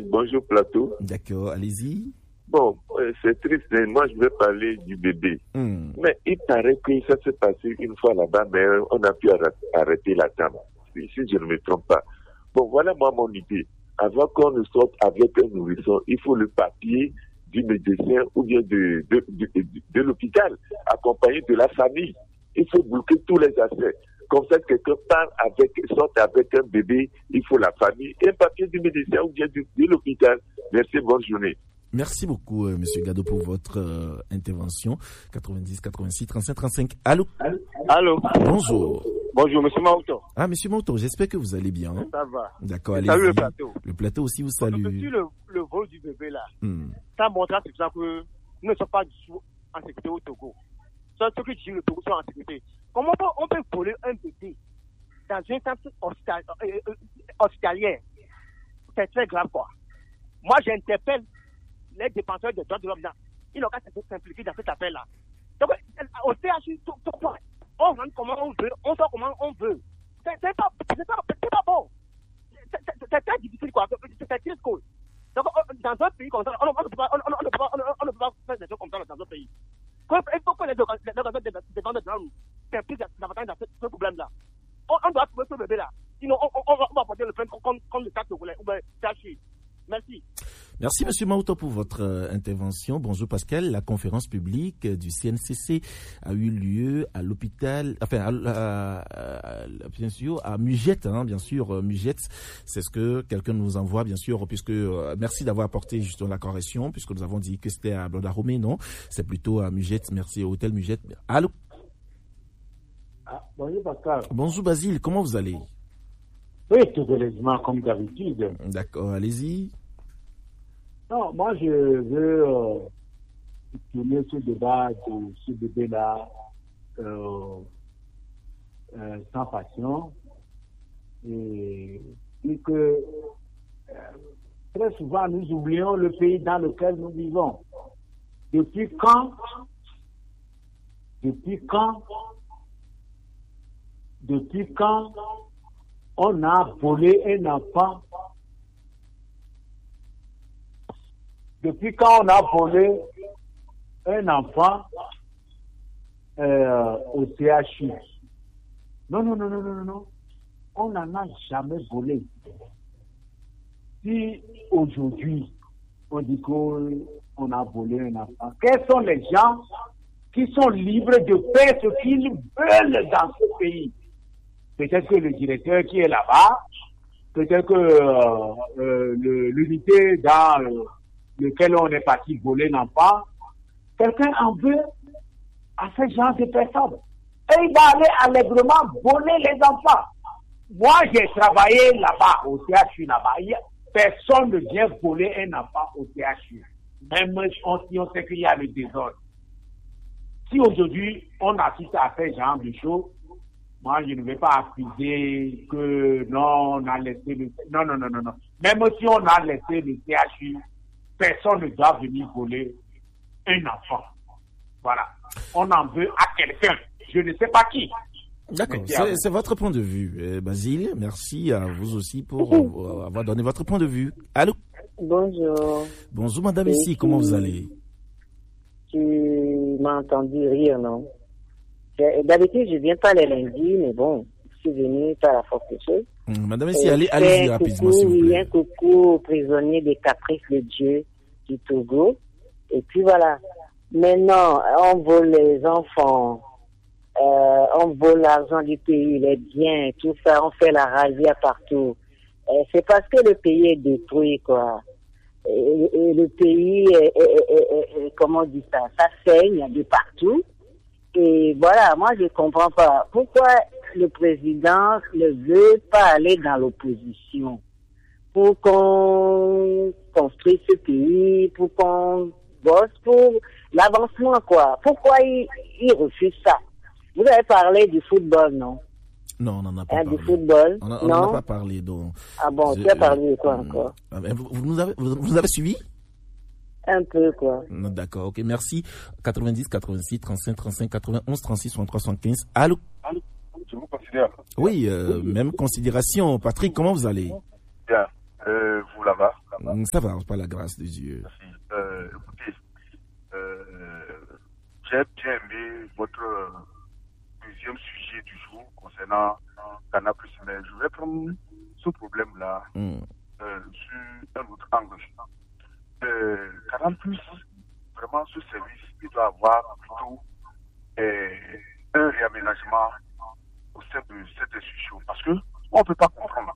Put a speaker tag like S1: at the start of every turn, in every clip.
S1: Bonjour Plateau.
S2: D'accord, allez-y.
S1: Bon, c'est triste, mais moi je vais parler du bébé. Mais il paraît que ça s'est passé une fois là-bas, mais on a pu arrêter la dame, si je ne me trompe pas. Bon, voilà moi mon idée. Avant qu'on ne sorte avec un nourrisson, il faut le papier du médecin ou bien de l'hôpital, accompagné de la famille. Il faut bloquer tous les accès. Comme ça, quelqu'un sorte avec un bébé, il faut la famille, et un papier du médecin ou bien de l'hôpital. Merci, bonne journée.
S2: Merci beaucoup, Monsieur Gado, pour votre intervention. 90 86 35 35. Allô?
S3: Allô?
S2: Bonjour.
S3: Bonjour, Monsieur Mauto.
S2: Ah, Monsieur Mauto, j'espère que vous allez bien. Hein?
S3: Ça va.
S2: D'accord, allez-y.
S3: Salut le plateau.
S2: Le plateau aussi vous salue.
S3: Depuis le vol du bébé là, ça montre à ça que nous ne sommes pas du tout en sécurité au Togo. Ceux qui disent que le Togo sont en sécurité. Comment on peut voler un bébé dans un centre hospitalier? C'est très grave, quoi. Moi, j'interpelle les défenseurs des droits de l'homme là. Ils n'ont qu'à s'impliquer dans cette affaire-là. Donc, au CHU, on rentre comment on veut, on sort comment on veut. C'est pas bon. C'est très difficile, quoi. C'est triste, quoi. Donc, dans un pays comme ça, on ne peut pas faire des choses comme ça dans un pays. Il faut que les organisations de défense des droits de l'homme s'impliquent davantage dans ce problème-là. On doit trouver ce bébé-là. Sinon, on va porter le plainte contre le Stade togolais ou bien CHU. Merci.
S2: Merci, Monsieur Mauto, pour votre intervention. Bonjour, Pascal. La conférence publique du CNCC a eu lieu à l'hôpital, bien sûr, à Mugette, bien sûr, Mugette. C'est ce que quelqu'un nous envoie, bien sûr, puisque, merci d'avoir apporté justement la correction, puisque nous avons dit que c'était à Blodaromé, non? C'est plutôt à Mugette. Merci, Hôtel Mugette. Allô?
S4: Bonjour, Pascal.
S2: Bonjour, Basile. Comment vous allez?
S4: Oui, tout honnêtement, comme d'habitude.
S2: D'accord, allez-y.
S4: Non, moi, je veux tourner ce débat de ce bébé-là sans passion. Et que très souvent, nous oublions le pays dans lequel nous vivons. Depuis quand on a volé un enfant? Depuis quand on a volé un enfant au CHU? Non. On n'en a jamais volé. Si aujourd'hui, on dit qu'on a volé un enfant, quels sont les gens qui sont libres de faire ce qu'ils veulent dans ce pays? Peut-être que le directeur qui est là-bas, peut-être que l'unité dans lequel on est parti voler n'enfant, quelqu'un en veut à ce genre de personnes. Et il va aller allègrement voler les enfants. Moi, j'ai travaillé là-bas, au CHU là-bas. Personne ne vient voler un enfant au CHU. Même si on sait qu'il y a le désordre. Si aujourd'hui, on assiste à ce genre de choses, moi, je ne vais pas accuser que non, on a laissé le... Non. Même si on a laissé le CHU, personne ne doit venir voler un enfant. Voilà. On en veut à quelqu'un. Je ne sais pas qui.
S2: D'accord. C'est votre point de vue. Basile, merci à vous aussi pour avoir donné votre point de vue. Allô?
S5: Bonjour.
S2: Bonjour, madame, ici. Comment vous allez?
S5: Tu m'as entendu rire, non? D'habitude, je viens pas les lundis, mais bon, je suis venu par la force des choses.
S2: Madame, ici, allez-y rapidement, s'il vous plaît.
S5: Un coucou aux prisonniers des caprices de Dieu du Togo. Et puis voilà. Maintenant, on vole les enfants, on vole l'argent du pays, les biens, tout ça, on fait la razzia partout. C'est parce que le pays est détruit, quoi. Et le pays comment on dit ça saigne de partout. Et voilà, moi je comprends pas. Pourquoi le président ne veut pas aller dans l'opposition pour qu'on construise ce pays, pour qu'on bosse pour l'avancement, quoi. Pourquoi il refuse ça? Vous avez parlé du football, non?
S2: Non, on n'en a pas parlé.
S5: Du football?
S2: On n'en a pas parlé, donc.
S5: Ah bon, tu as parlé de quoi encore?
S2: Vous nous avez suivi?
S5: Un peu, quoi.
S2: D'accord, ok, merci. 90, 86, 35, 35, 91, 36, 63, 75. Allô?
S6: Je vous considère.
S2: Oui, même considération. Patrick, comment vous allez?
S6: Bien. Vous là-bas?
S2: Ça va, par la grâce de Dieu.
S6: Merci. Écoutez, j'ai bien aimé votre deuxième sujet du jour concernant Canal+, mais je vais prendre ce problème-là sur un autre angle. Canal+, vraiment, ce service, il doit avoir plutôt un réaménagement au sein de cette institution, parce que on ne peut pas comprendre.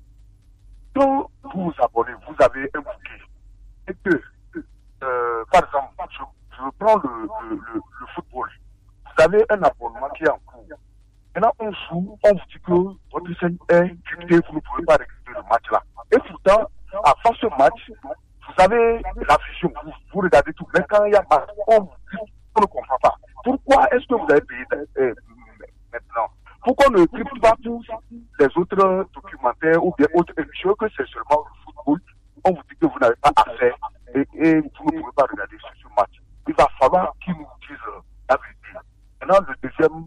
S6: Quand vous vous abonnez, vous avez un bouquet, et que, par exemple, je prends le football. Vous avez un abonnement qui est en cours. Maintenant, on joue, on vous dit que votre scène est cryptée, vous ne pouvez pas récupérer le match là. Et pourtant, avant ce match, vous avez la vision, vous regardez tout. Mais quand il y a match, on ne comprend pas. Pourquoi est-ce que vous avez payé maintenant? Pourquoi on ne crypte pas tous les autres documentaires ou bien autres émissions que c'est seulement le football? On vous dit que vous n'avez pas accès et vous ne pouvez pas regarder ce match. Il va falloir qu'ils nous disent la vérité. Maintenant, le deuxième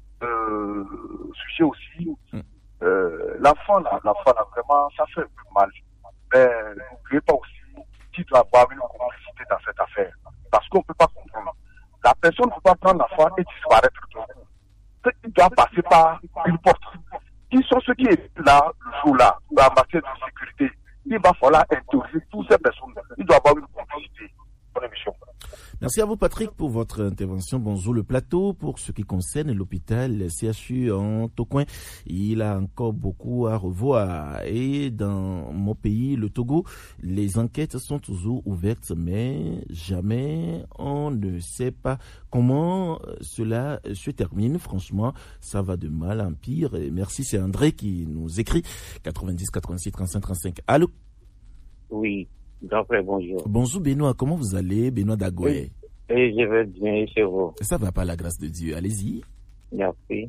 S6: sujet aussi, l'enfant là, vraiment, ça fait un peu mal. Mais n'oubliez pas aussi qu'il doit avoir une complicité dans cette affaire. Parce qu'on ne peut pas comprendre. La personne ne peut pas prendre l'enfant et disparaître. Il doit passer par une porte. Qui sont ceux qui étaient là, le jour-là, en matière de sécurité? Il va falloir interroger toutes ces personnes. Il doit avoir une complicité. Bonne émission.
S2: Merci à vous, Patrick, pour votre intervention. Bonjour, le plateau. Pour ce qui concerne l'hôpital CHU en Tocoin, il a encore beaucoup à revoir. Et dans mon pays, le Togo, les enquêtes sont toujours ouvertes, mais jamais on ne sait pas comment cela se termine. Franchement, ça va de mal en pire. Et merci, c'est André qui nous écrit 90 86 35 35. Allô?
S7: Oui. D'après, bonjour.
S2: Bonjour Benoît, comment vous allez, Benoît Dagoé?
S7: Et je vais bien chez vous.
S2: Ça va par la grâce de Dieu, allez-y.
S7: Merci.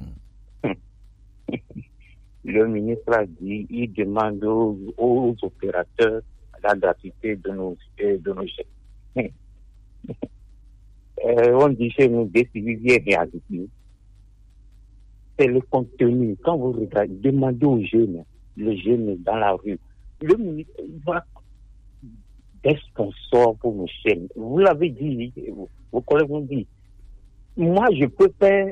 S7: Le ministre a dit, il demande aux opérateurs la gratuité de nos chèques. On dit chez nous, décider réalité. C'est le contenu. Quand vous regardez, demandez aux jeunes, les jeunes dans la rue, le ministre va des sponsors pour nos chaînes. Vous l'avez dit, vos collègues ont dit. Moi, je peux faire,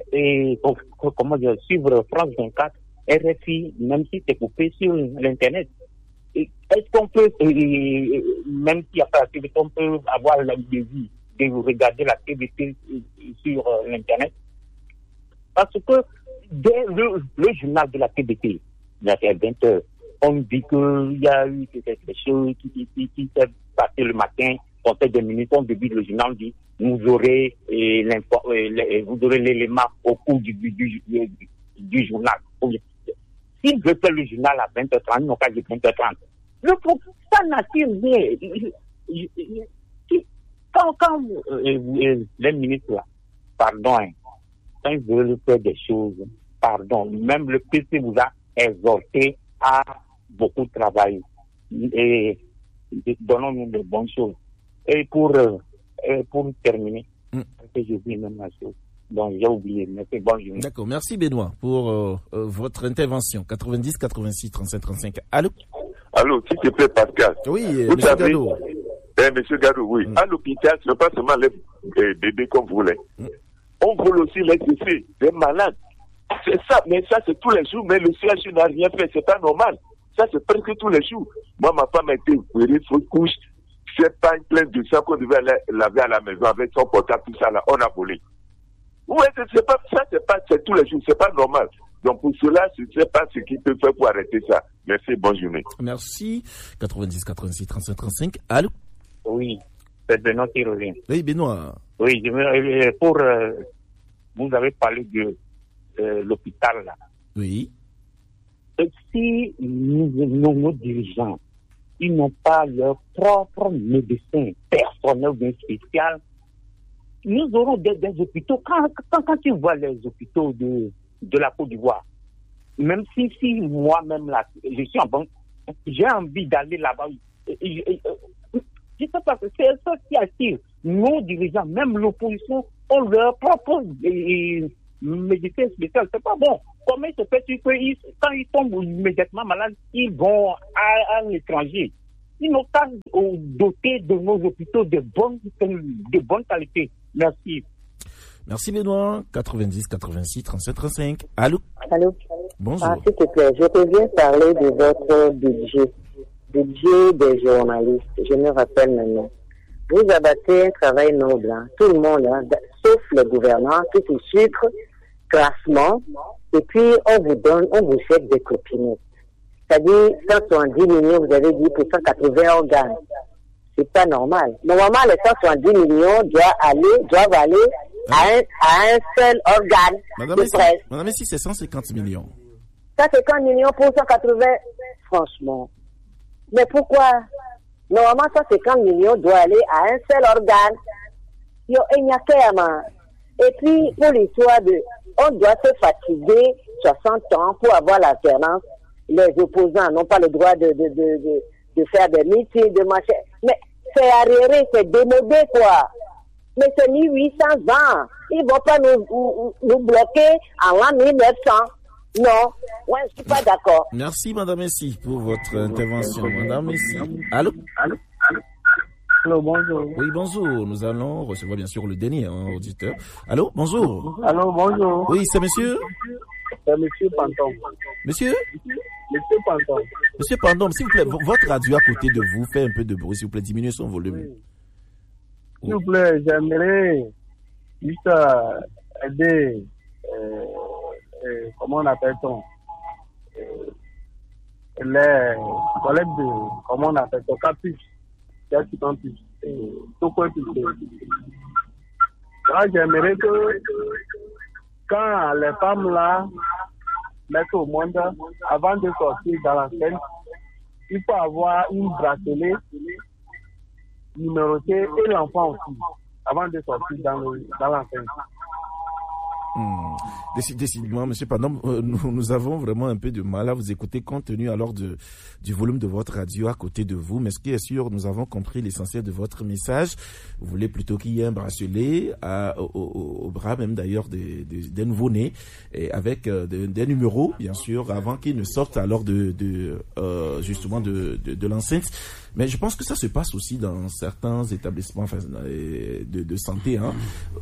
S7: suivre France 24, RFI, même si c'est coupé sur l'Internet. Est-ce qu'on peut, même s'il n'y a pas la TVT, on peut avoir la vie de regarder la TVT sur l'Internet? Parce que dès le journal de la TVT, il y a 20 heures, on dit qu'il y a eu quelque chose qui s'est passé le matin, on fait des minutes, on débute le journal, on dit vous aurez l'élément au cours du journal. S'il veut faire le journal à 20h30, ils n'ont qu'à dire 20h30. Ça n'attire rien. Quand les ministres, là, pardon, quand ils veulent faire des choses, pardon, même le PC vous a exhorté à beaucoup de travail. Et donnons-nous de bonnes choses. Et pour terminer, j'ai oublié même la chose. Donc, j'ai oublié, mais c'est bon.
S2: D'accord, merci Benoît pour votre intervention. 90 86 35 35. Allô?
S1: Allô, s'il te plaît, Pascal.
S2: Oui,
S1: vous
S2: monsieur Gado.
S1: Monsieur Gado, oui. À l'hôpital, ce n'est pas seulement les bébés qu'on voulait. On vole aussi les décès, des malades. C'est ça, mais ça c'est tous les jours, mais le CHU n'a rien fait, c'est pas normal. Ça c'est presque tous les jours. Moi, ma femme a été opérée, fausse couche, c'est pas une plainte de ça qu'on devait laver à la maison avec son portable, tout ça là, on a volé. Ouais, c'est pas ça, c'est tous les jours, c'est pas normal. Donc pour cela, je ne sais pas ce qu'il peut faire pour arrêter ça. Merci, bonne journée.
S2: Merci. 90 86 35 35. Allô?
S7: Oui, c'est Benoît qui revient.
S2: Oui, Benoît.
S7: Oui, vous avez parlé de l'hôpital là.
S2: Oui.
S7: Et si nos dirigeants, ils n'ont pas leur propre médecin personnel bien spécial, nous aurons des hôpitaux. Quand tu vois les hôpitaux de la Côte d'Ivoire, même si moi-même là, je suis en banque, j'ai envie d'aller là-bas. Je sais pas, c'est ça qui attire. Nos dirigeants, même l'opposition, ont leur propre médecin spécial. C'est pas bon. Comment il se fait que quand ils tombent immédiatement malades, ils vont à l'étranger? Ils n'ont qu'à doter de nos hôpitaux de bonne qualité. Merci.
S2: Merci Benoît. 90 86 35 35. Allô?
S5: Allô?
S2: Bonjour.
S5: S'il te plaît, je te viens parler de votre budget des journalistes. Je me rappelle maintenant. Vous abattez un travail noble, hein. Tout le monde, hein, sauf le gouvernement, tout est sucre, classement, et puis on vous jette des copinettes. C'est-à-dire, 170 millions, vous avez dit, pour 180 organes. C'est pas normal. Normalement, les 170 millions doivent aller à un seul organe de presse.
S2: Madame, si c'est 150 millions.
S5: 150 millions pour 180, franchement. Mais pourquoi? Normalement, 150 millions doit aller à un seul organe. Il n'y a qu'à. Et puis, pour l'histoire on doit se fatiguer 60 ans pour avoir l'alternance. Les opposants n'ont pas le droit de faire des meetings, de marcher. Mais c'est arriéré, c'est démodé, quoi. Mais c'est 1800 ans. Ils vont pas nous bloquer en l'an 1900. Non, ouais, je suis pas d'accord.
S2: Merci, Madame Messi, pour votre intervention. Madame Messi. Allô?
S8: Allô, bonjour.
S2: Oui, bonjour. Nous allons recevoir, bien sûr, le dernier auditeur. Allô, bonjour.
S8: Allô, bonjour.
S2: Oui, c'est monsieur?
S8: C'est monsieur Panton.
S2: Monsieur?
S8: Monsieur Panton.
S2: Monsieur Panton, s'il vous plaît, votre radio à côté de vous fait un peu de bruit, s'il vous plaît, diminuez son volume.
S8: Oui. S'il vous plaît, j'aimerais juste aider, comment on appelle-t-on, les collègues de, comment on appelle-t-on, campus, tout quoi tout ça. J'aimerais que quand les femmes là mettent au monde, avant de sortir dans la scène, il faut avoir une bracelet numéroté et l'enfant aussi, avant de sortir dans l'enceinte.
S2: Décidément, monsieur Panom, nous avons vraiment un peu de mal à vous écouter compte tenu alors du volume de votre radio à côté de vous. Mais ce qui est sûr, nous avons compris l'essentiel de votre message. Vous voulez plutôt qu'il y ait un bracelet au bras même d'ailleurs des nouveau-nés et avec des numéros, bien sûr, avant qu'ils ne sortent alors justement de l'enceinte. Mais je pense que ça se passe aussi dans certains établissements de santé. Hein.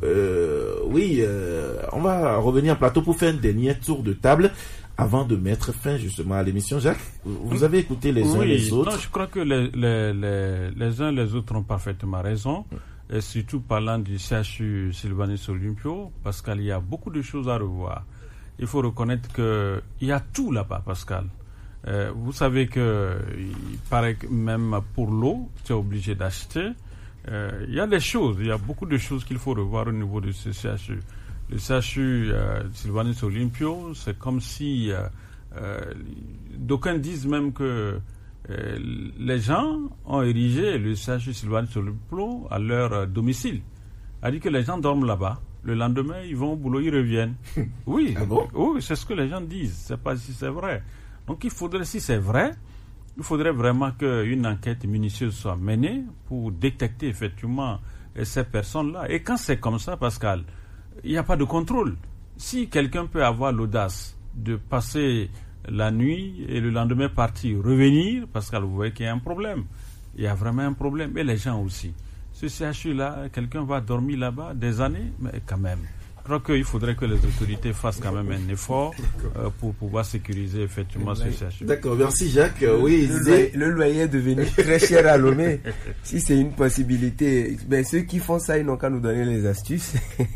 S2: On va revenir en plateau pour faire un dernier tour de table avant de mettre fin justement à l'émission. Jacques, vous avez écouté les uns les autres.
S9: Non, je crois que les uns les autres ont parfaitement raison. Et surtout parlant du CHU Sylvanus Olympio, Pascal, il y a beaucoup de choses à revoir. Il faut reconnaître qu'il y a tout là-bas, Pascal. Vous savez il paraît que même pour l'eau, tu es obligé d'acheter. Il y a des choses, il y a beaucoup de choses qu'il faut revoir au niveau de ce CHU. Le CHU Sylvanus Olympio, c'est comme si d'aucuns disent même que les gens ont érigé le CHU Sylvanus Olympio à leur domicile. C'est-à-dire que les gens dorment là-bas. Le lendemain, ils vont au boulot, ils reviennent. Oui,
S2: ah bon?
S9: Oui, c'est ce que les gens disent. Je ne sais pas si c'est vrai. Donc si c'est vrai, il faudrait vraiment qu'une enquête minutieuse soit menée pour détecter effectivement ces personnes-là. Et quand c'est comme ça, Pascal, il n'y a pas de contrôle. Si quelqu'un peut avoir l'audace de passer la nuit et le lendemain partir, revenir, Pascal, vous voyez qu'il y a un problème. Il y a vraiment un problème. Et les gens aussi. Ce CHU-là, quelqu'un va dormir là-bas des années, mais quand même. Je crois qu'il faudrait que les autorités fassent quand même un effort pour pouvoir sécuriser effectivement ce CHU.
S2: D'accord, merci Jacques. Oui,
S10: le loyer est devenu très cher à Lomé. Si c'est une possibilité, ceux qui font ça, ils n'ont qu'à nous donner les astuces.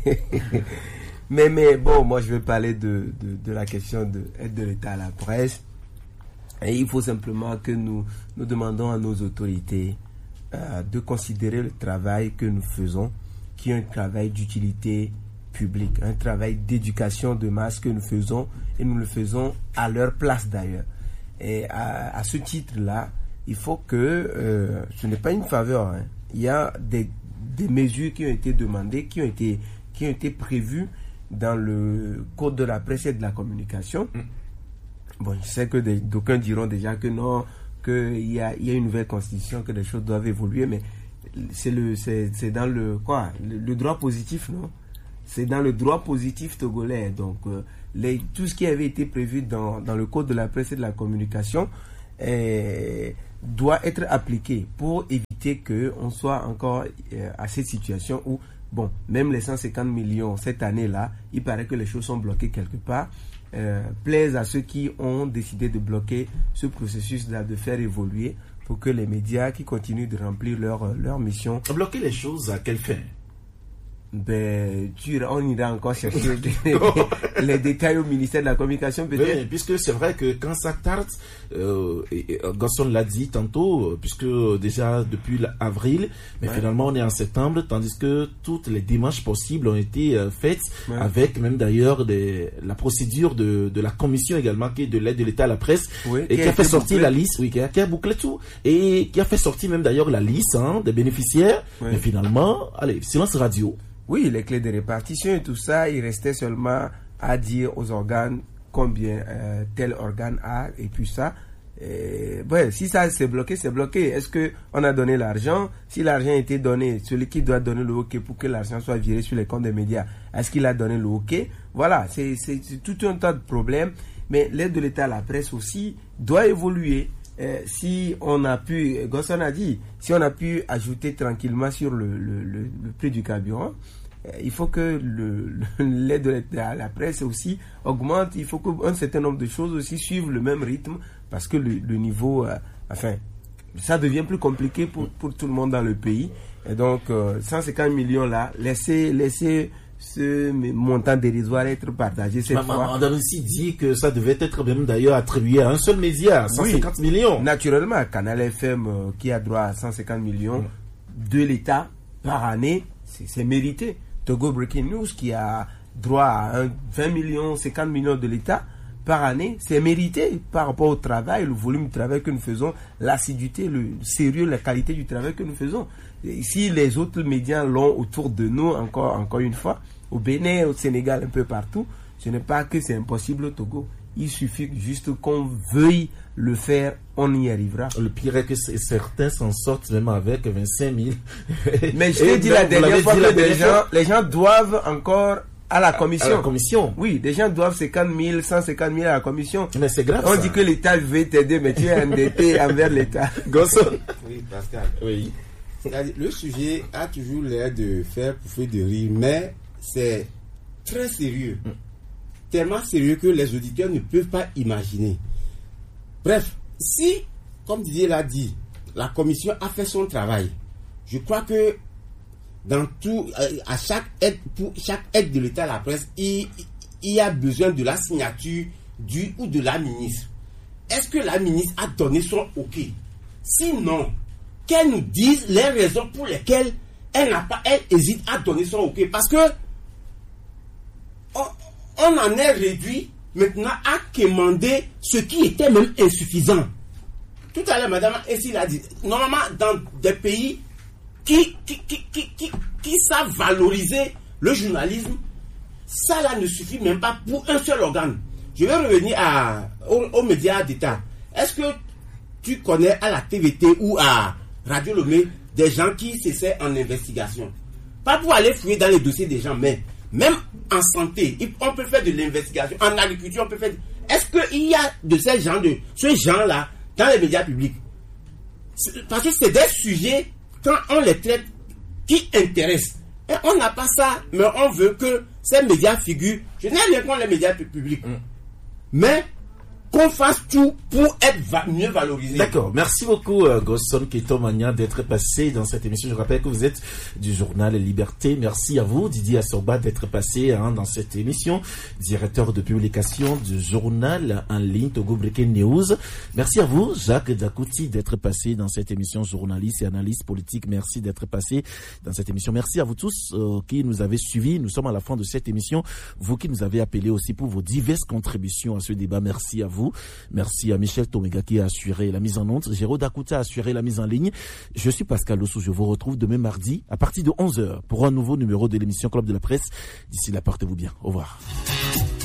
S10: mais bon, moi je vais parler de la question de l'aide de l'État à la presse. Et il faut simplement que nous demandons à nos autorités de considérer le travail que nous faisons, qui est un travail d'utilité public, un travail d'éducation de masse que nous faisons, et nous le faisons à leur place d'ailleurs. Et à ce titre-là, il faut que ce n'est pas une faveur. Hein. Il y a des mesures qui ont été demandées, qui ont été prévues dans le code de la presse et de la communication. Bon, je sais que d'aucuns diront déjà que non, qu'il y a une nouvelle constitution, que les choses doivent évoluer, mais c'est dans le droit positif, non? C'est dans le droit positif togolais. Donc, tout ce qui avait été prévu dans le code de la presse et de la communication doit être appliquée pour éviter qu'on soit encore à cette situation où, bon, même les 150 millions cette année-là, il paraît que les choses sont bloquées quelque part, plaisent à ceux qui ont décidé de bloquer ce processus-là, de faire évoluer pour que les médias qui continuent de remplir leur mission...
S2: Bloquer les choses à quelle fin?
S10: Ben, on ira encore chercher les détails au ministère de la Communication, peut-être.
S2: Oui, puisque c'est vrai que quand ça tarde, Gosson l'a dit tantôt, puisque déjà depuis avril, mais finalement on est en septembre, tandis que toutes les démarches possibles ont été faites, avec même d'ailleurs la procédure de la commission également, qui est de l'aide de l'État à la presse, et qui a fait sortir la liste, qui a bouclé tout, et qui a fait sortir même d'ailleurs la liste des bénéficiaires, mais finalement, allez, silence radio.
S10: Oui, les clés de répartition et tout ça, il restait seulement à dire aux organes combien tel organe a, et puis ça. Si ça c'est bloqué, c'est bloqué. Est-ce qu'on a donné l'argent? Si l'argent a été donné, celui qui doit donner le OK pour que l'argent soit viré sur les comptes des médias, est-ce qu'il a donné le OK? Voilà, c'est tout un tas de problèmes. Mais l'aide de l'État à la presse aussi doit évoluer. Si on a pu, Gosson a dit, si on a pu ajouter tranquillement sur le prix du carburant, il faut que l'aide de l'État à la presse aussi augmente. Il faut qu'un certain nombre de choses aussi suivent le même rythme, parce que le niveau, ça devient plus compliqué pour tout le monde dans le pays. Et donc, 150 millions là, laissez ce montant dérisoire être partagé cette fois.
S2: On a aussi dit que ça devait être même d'ailleurs attribué à un seul média, 150 millions.
S10: Naturellement, Canal FM qui a droit à 150 millions de l'État par année, c'est mérité. Togo Breaking News qui a droit à 20 millions, 50 millions de l'État par année, c'est mérité par rapport au travail, le volume de travail que nous faisons, l'assiduité, le sérieux, la qualité du travail que nous faisons. Et si les autres médias l'ont autour de nous, encore une fois, au Bénin, au Sénégal, un peu partout, ce n'est pas que c'est impossible au Togo. Il suffit juste qu'on veuille le faire, on y arrivera.
S2: Le pire est que certains s'en sortent même avec 25 000.
S10: Mais je l'ai dit la dernière fois que les gens doivent encore à la commission.
S2: À la commission.
S10: Oui, des gens doivent 50 000, 150 000 à la commission.
S2: Mais c'est grave.
S10: On dit que l'État veut t'aider, mais tu es endetté envers l'État.
S2: Gosson.
S11: Oui, Pascal.
S2: Oui.
S11: Le sujet a toujours l'air de faire pouffer de rire, mais c'est très sérieux. Tellement sérieux que les auditeurs ne peuvent pas imaginer. Bref, si, comme Didier l'a dit, la commission a fait son travail, je crois que dans tout, pour chaque aide de l'État à la presse, il y a besoin de la signature du ou de la ministre. Est-ce que la ministre a donné son OK? Sinon, qu'elle nous dise les raisons pour lesquelles elle hésite à donner son OK. Parce que on en est réduit maintenant à quémander ce qui était même insuffisant. Tout à l'heure, Madame Essie l'a dit. Normalement, dans des pays qui savent valoriser le journalisme, ça là ne suffit même pas pour un seul organe. Je vais revenir aux médias d'État. Est-ce que tu connais à la TVT ou à Radio Lomé des gens qui s'essaient en investigation? Pas pour aller fouiller dans les dossiers des gens, mais même en santé, on peut faire de l'investigation. En agriculture, on peut faire... Est-ce qu'il y a de ce genre-là dans les médias publics? Parce que c'est des sujets, quand on les traite, qui intéressent. Et on n'a pas ça, mais on veut que ces médias figurent. Je n'ai rien contre les médias publics. Mais qu'on fasse tout pour être mieux valorisé.
S2: D'accord. Merci beaucoup, Gosson Ketomania, d'être passé dans cette émission. Je rappelle que vous êtes du journal Liberté. Merci à vous, Didier Assorba, d'être passé dans cette émission. Directeur de publication du journal en ligne Togo Breaking News. Merci à vous, Jacques Dakouti, d'être passé dans cette émission, journaliste et analyste politique. Merci d'être passé dans cette émission. Merci à vous tous qui nous avez suivis. Nous sommes à la fin de cette émission. Vous qui nous avez appelés aussi pour vos diverses contributions à ce débat. Merci à vous. Merci à Michel Tomega qui a assuré la mise en onde. Géraud Dakouta a assuré la mise en ligne. Je suis Pascal Ossou. Je vous retrouve demain mardi à partir de 11h pour un nouveau numéro de l'émission Club de la Presse. D'ici là, portez-vous bien. Au revoir.